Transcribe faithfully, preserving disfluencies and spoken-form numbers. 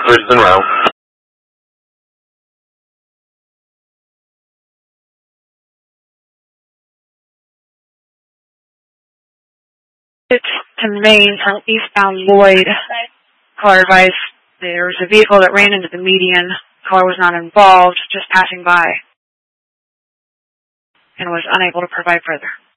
Cruise en route. It's to Maine, eastbound Lloyd. Caller advised there was a vehicle that ran into the median. Caller was not involved, just passing by, and was unable to provide further.